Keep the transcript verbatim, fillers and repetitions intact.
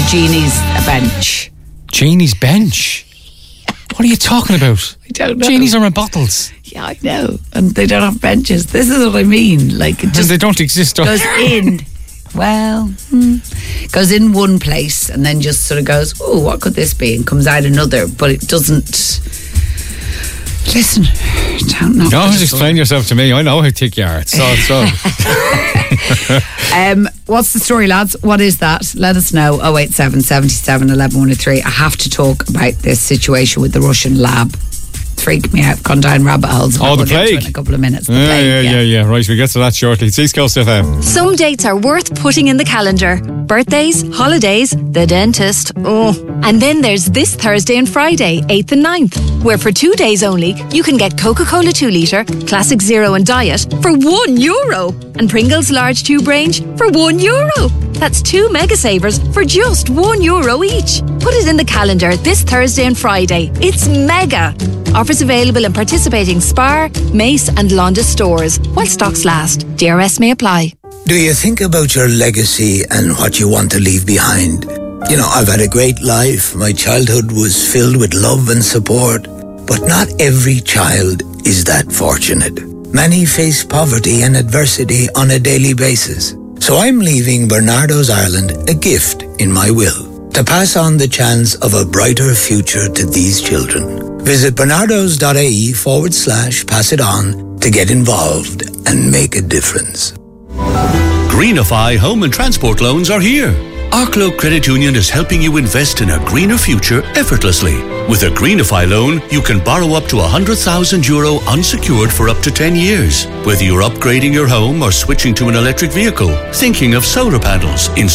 the Genie's bench. Genie's bench? What are you talking about? I don't know. Genies are in bottles. Yeah, I know. And they don't have benches. This is what I mean. Like, it just and they don't exist. goes in. Well, hmm, goes in one place and then just sort of goes, oh, what could this be? And comes out another, but it doesn't. Listen, don't know. Don't explain yourself to me. I know how thick you are. It's so, so. um, what's the story, lads? What is that? Let us know. oh eight seven, seven seven, one one one oh three. I have to talk about this situation with the Russian lab. Freak me out. Gone down rabbit holes. Oh, the plague. In a couple of minutes. The yeah, plague, yeah, yeah, yeah. Right, we'll get to that shortly. It's East Coast F M. Some dates are worth putting in the calendar. Birthdays, holidays, the dentist. Oh. And then there's this Thursday and Friday, eighth and ninth, where for two days only, you can get Coca-Cola two litre, Classic Zero and Diet for one euro. And Pringles large tube range for one euro. That's two mega savers for just one euro each. Put it in the calendar this Thursday and Friday. It's mega. Offers available in participating Spar, Mace and Londis stores while stocks last. D R S may apply. Do you think about your legacy and what you want to leave behind? You know, I've had a great life. My childhood was filled with love and support. But not every child is that fortunate. Many face poverty and adversity on a daily basis. So I'm leaving Bernardo's Ireland a gift in my will to pass on the chance of a brighter future to these children. Visit bernardos.ie forward slash pass it on to get involved and make a difference. Greenify home and transport loans are here. Arklow Credit Union is helping you invest in a greener future effortlessly. With a Greenify loan, you can borrow up to one hundred thousand euro unsecured for up to ten years. Whether you're upgrading your home or switching to an electric vehicle, thinking of solar panels,